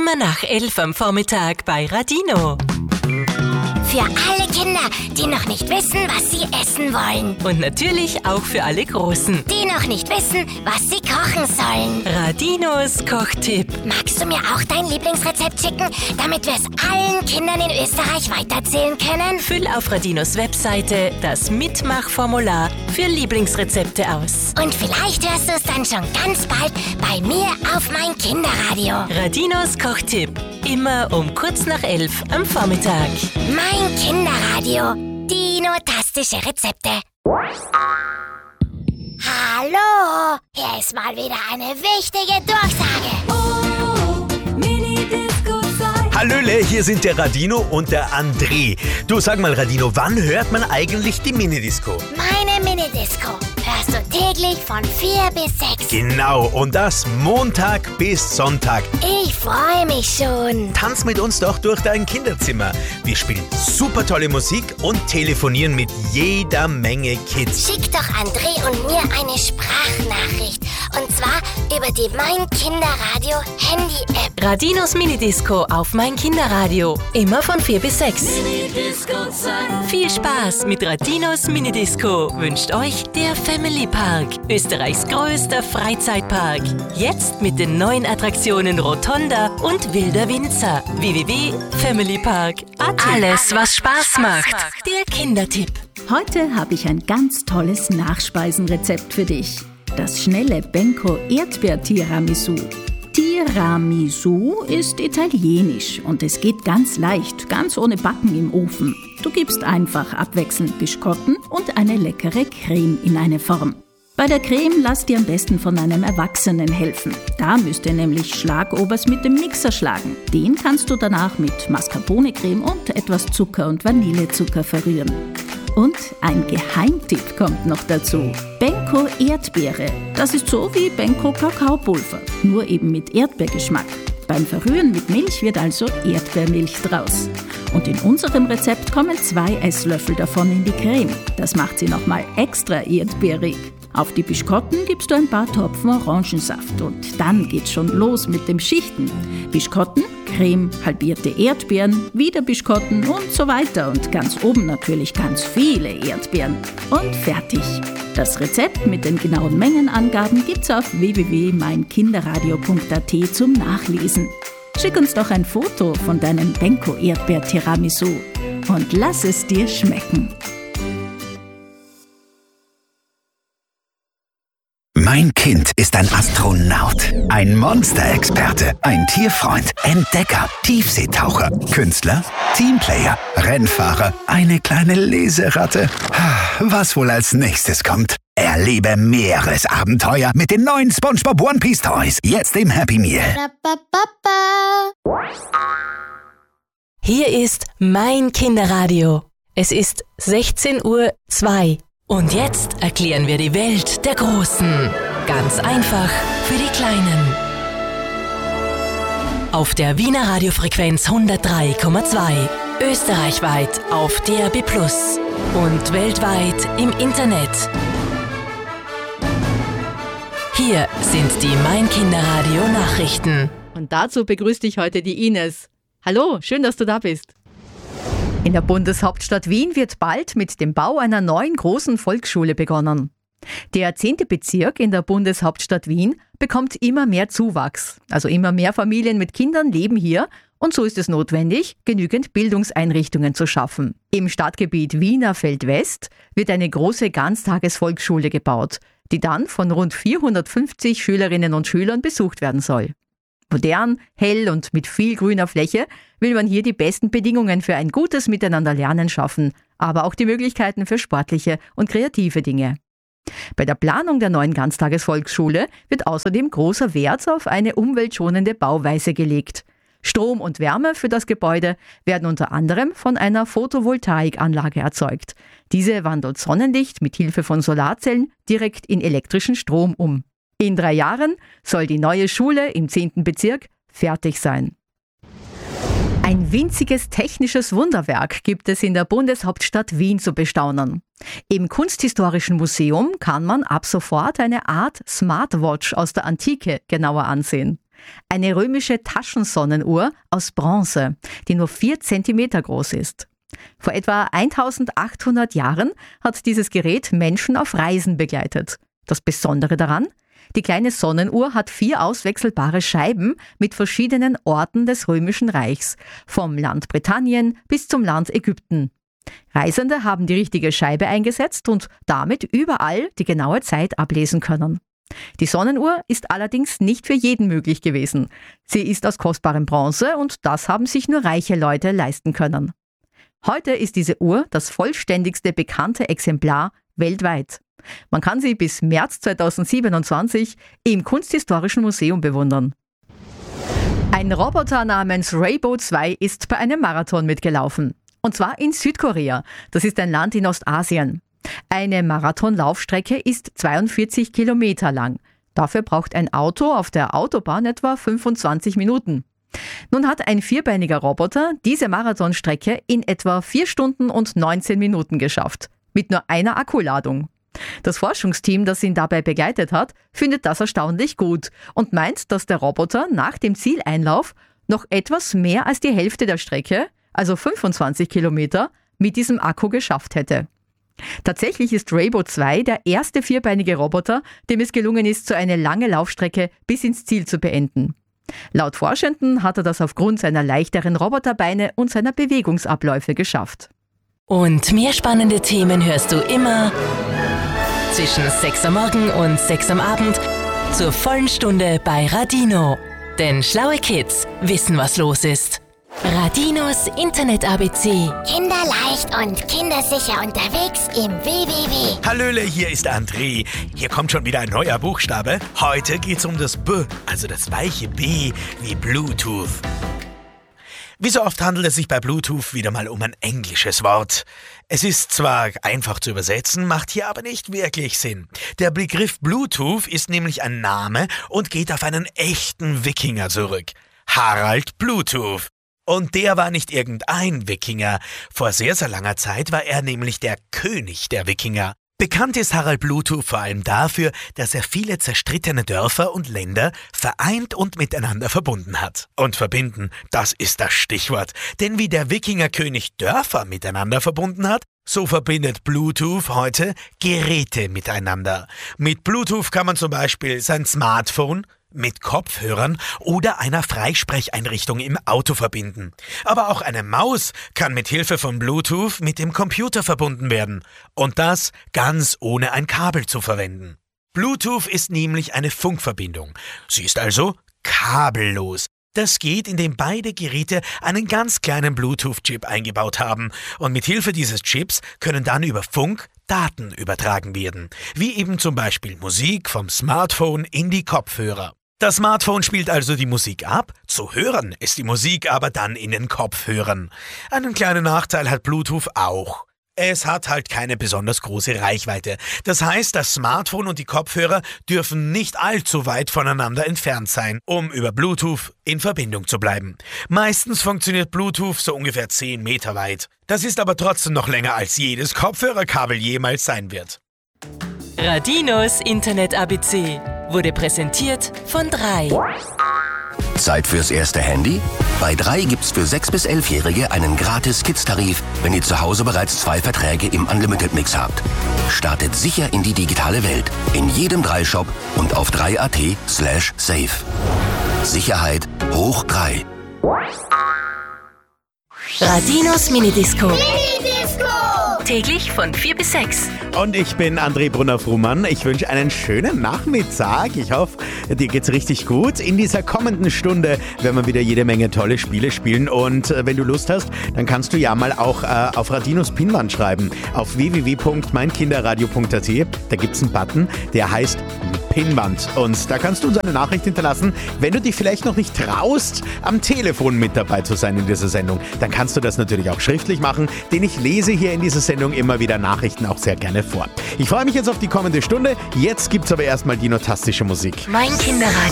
Immer nach 11 am Vormittag bei Radino. Für alle Kinder, die noch nicht wissen, was sie essen wollen. Und natürlich auch für alle Großen. Die noch nicht wissen, was sie kochen sollen. Radinos Kochtipp. Magst du mir auch dein Lieblingsrezept schicken, damit wir es allen Kindern in Österreich weiterzählen können? Füll auf Radinos Webseite das Mitmachformular für Lieblingsrezepte aus. Und vielleicht hörst du es dann schon ganz bald bei mir auf mein Kinderradio. Radinos Kochtipp. Immer um kurz nach 11 am Vormittag. Mein Kinderradio. Dino-tastische Rezepte. Hallo, hier ist mal wieder eine wichtige Durchsage. Hallöle, hier sind der Radino und der André. Du, sag mal Radino, wann hört man eigentlich die Minidisco? Meine Minidisco hörst du täglich von 4 bis 6. Genau, und das Montag bis Sonntag. Ich freue mich schon. Tanz mit uns doch durch dein Kinderzimmer. Wir spielen super tolle Musik und telefonieren mit jeder Menge Kids. Schick doch André und mir eine Sprachnachricht. Und zwar über die Mein Kinderradio Handy-App. Radinos Minidisco auf Mein Kinderradio. Immer von 4 bis 6. Viel Spaß mit Radinos Minidisco wünscht euch der Family Park. Österreichs größter Freizeitpark. Jetzt mit den neuen Attraktionen Rotonda und Wilder Winzer. www.familypark.at. Alles, was Spaß macht. Der Kindertipp. Heute habe ich ein ganz tolles Nachspeisenrezept für dich. Das schnelle Benko Erdbeer-Tiramisu. Tiramisu ist italienisch und es geht ganz leicht, ganz ohne Backen im Ofen. Du gibst einfach abwechselnd Biskotten und eine leckere Creme in eine Form. Bei der Creme lass dir am besten von einem Erwachsenen helfen. Da müsst ihr nämlich Schlagobers mit dem Mixer schlagen. Den kannst du danach mit Mascarpone-Creme und etwas Zucker und Vanillezucker verrühren. Und ein Geheimtipp kommt noch dazu. Benko Erdbeere. Das ist so wie Benko Kakaopulver, nur eben mit Erdbeergeschmack. Beim Verrühren mit Milch wird also Erdbeermilch draus. Und in unserem Rezept kommen 2 Esslöffel davon in die Creme. Das macht sie nochmal extra erdbeerig. Auf die Biskotten gibst du ein paar Tropfen Orangensaft und dann geht's schon los mit dem Schichten. Biskotten, Creme, halbierte Erdbeeren, wieder Biskotten und so weiter. Und ganz oben natürlich ganz viele Erdbeeren. Und fertig. Das Rezept mit den genauen Mengenangaben gibt's auf www.meinkinderradio.at zum Nachlesen. Schick uns doch ein Foto von deinem Benko Erdbeer-Tiramisu und lass es dir schmecken. Mein Kind ist ein Astronaut, ein Monsterexperte, ein Tierfreund, Entdecker, Tiefseetaucher, Künstler, Teamplayer, Rennfahrer, eine kleine Leseratte. Was wohl als nächstes kommt? Erlebe Meeresabenteuer mit den neuen SpongeBob One Piece Toys. Jetzt im Happy Meal. Hier ist Mein Kinderradio. Es ist 16:02 Uhr. Und jetzt erklären wir die Welt der Großen. Ganz einfach für die Kleinen. Auf der Wiener Radiofrequenz 103,2. Österreichweit auf DAB+ und weltweit im Internet. Hier sind die Mein Kinderradio Nachrichten. Und dazu begrüßt dich heute die Ines. Hallo, schön, dass du da bist. In der Bundeshauptstadt Wien wird bald mit dem Bau einer neuen großen Volksschule begonnen. Der 10. Bezirk in der Bundeshauptstadt Wien bekommt immer mehr Zuwachs. Also immer mehr Familien mit Kindern leben hier und so ist es notwendig, genügend Bildungseinrichtungen zu schaffen. Im Stadtgebiet Wienerfeld West wird eine große Ganztagesvolksschule gebaut, die dann von rund 450 Schülerinnen und Schülern besucht werden soll. Modern, hell und mit viel grüner Fläche will man hier die besten Bedingungen für ein gutes Miteinanderlernen schaffen, aber auch die Möglichkeiten für sportliche und kreative Dinge. Bei der Planung der neuen Ganztagesvolksschule wird außerdem großer Wert auf eine umweltschonende Bauweise gelegt. Strom und Wärme für das Gebäude werden unter anderem von einer Photovoltaikanlage erzeugt. Diese wandelt Sonnenlicht mit Hilfe von Solarzellen direkt in elektrischen Strom um. In 3 Jahren soll die neue Schule im 10. Bezirk fertig sein. Ein winziges technisches Wunderwerk gibt es in der Bundeshauptstadt Wien zu bestaunen. Im Kunsthistorischen Museum kann man ab sofort eine Art Smartwatch aus der Antike genauer ansehen. Eine römische Taschensonnenuhr aus Bronze, die nur 4 Zentimeter groß ist. Vor etwa 1800 Jahren hat dieses Gerät Menschen auf Reisen begleitet. Das Besondere daran? Die kleine Sonnenuhr hat 4 auswechselbare Scheiben mit verschiedenen Orten des Römischen Reichs, vom Land Britannien bis zum Land Ägypten. Reisende haben die richtige Scheibe eingesetzt und damit überall die genaue Zeit ablesen können. Die Sonnenuhr ist allerdings nicht für jeden möglich gewesen. Sie ist aus kostbarem Bronze und das haben sich nur reiche Leute leisten können. Heute ist diese Uhr das vollständigste bekannte Exemplar weltweit. Man kann sie bis März 2027 im Kunsthistorischen Museum bewundern. Ein Roboter namens Raybo 2 ist bei einem Marathon mitgelaufen. Und zwar in Südkorea. Das ist ein Land in Ostasien. Eine Marathonlaufstrecke ist 42 Kilometer lang. Dafür braucht ein Auto auf der Autobahn etwa 25 Minuten. Nun hat ein vierbeiniger Roboter diese Marathonstrecke in etwa 4 Stunden und 19 Minuten geschafft. Mit nur einer Akkuladung. Das Forschungsteam, das ihn dabei begleitet hat, findet das erstaunlich gut und meint, dass der Roboter nach dem Zieleinlauf noch etwas mehr als die Hälfte der Strecke, also 25 Kilometer, mit diesem Akku geschafft hätte. Tatsächlich ist Raybo 2 der erste vierbeinige Roboter, dem es gelungen ist, so eine lange Laufstrecke bis ins Ziel zu beenden. Laut Forschenden hat er das aufgrund seiner leichteren Roboterbeine und seiner Bewegungsabläufe geschafft. Und mehr spannende Themen hörst du immer zwischen 6 am Morgen und 6 am Abend zur vollen Stunde bei Radino. Denn schlaue Kids wissen, was los ist. Radinos Internet-ABC. Kinderleicht und kindersicher unterwegs im WWW. Hallöle, hier ist André. Hier kommt schon wieder ein neuer Buchstabe. Heute geht's um das B, also das weiche B wie Bluetooth. Wie so oft handelt es sich bei Bluetooth wieder mal um ein englisches Wort. Es ist zwar einfach zu übersetzen, macht hier aber nicht wirklich Sinn. Der Begriff Bluetooth ist nämlich ein Name und geht auf einen echten Wikinger zurück. Harald Bluetooth. Und der war nicht irgendein Wikinger. Vor sehr, sehr langer Zeit war er nämlich der König der Wikinger. Bekannt ist Harald Bluetooth vor allem dafür, dass er viele zerstrittene Dörfer und Länder vereint und miteinander verbunden hat. Und verbinden, das ist das Stichwort. Denn wie der Wikingerkönig Dörfer miteinander verbunden hat, so verbindet Bluetooth heute Geräte miteinander. Mit Bluetooth kann man zum Beispiel sein Smartphone mit Kopfhörern oder einer Freisprecheinrichtung im Auto verbinden. Aber auch eine Maus kann mit Hilfe von Bluetooth mit dem Computer verbunden werden. Und das ganz ohne ein Kabel zu verwenden. Bluetooth ist nämlich eine Funkverbindung. Sie ist also kabellos. Das geht, indem beide Geräte einen ganz kleinen Bluetooth-Chip eingebaut haben. Und mit Hilfe dieses Chips können dann über Funk Daten übertragen werden. Wie eben zum Beispiel Musik vom Smartphone in die Kopfhörer. Das Smartphone spielt also die Musik ab, zu hören ist die Musik aber dann in den Kopfhörern. Einen kleinen Nachteil hat Bluetooth auch. Es hat halt keine besonders große Reichweite. Das heißt, das Smartphone und die Kopfhörer dürfen nicht allzu weit voneinander entfernt sein, um über Bluetooth in Verbindung zu bleiben. Meistens funktioniert Bluetooth so ungefähr 10 Meter weit. Das ist aber trotzdem noch länger als jedes Kopfhörerkabel jemals sein wird. Radinos Internet-ABC wurde präsentiert von 3. Zeit fürs erste Handy? Bei 3 gibt's für 6- bis 11-Jährige einen gratis Kids-Tarif, wenn ihr zu Hause bereits 2 Verträge im Unlimited-Mix habt. Startet sicher in die digitale Welt. In jedem 3-Shop und auf 3.at/safe. Sicherheit hoch 3. Radinos Minidisco. Täglich von 4 bis 6. Und ich bin André Brunner-Frumann. Ich wünsche einen schönen Nachmittag. Ich hoffe, dir geht's richtig gut. In dieser kommenden Stunde werden wir wieder jede Menge tolle Spiele spielen. Und wenn du Lust hast, dann kannst du ja mal auch auf Radinos Pinwand schreiben. Auf www.meinkinderradio.at. Da gibt's einen Button, der heißt Pinwand. Und da kannst du uns eine Nachricht hinterlassen. Wenn du dich vielleicht noch nicht traust, am Telefon mit dabei zu sein in dieser Sendung, dann kannst du das natürlich auch schriftlich machen, denn ich lese hier in dieser Sendung immer wieder Nachrichten auch sehr gerne vor. Ich freue mich jetzt auf die kommende Stunde. Jetzt gibt's aber erstmal die notastische Musik. Mein Kinderradio.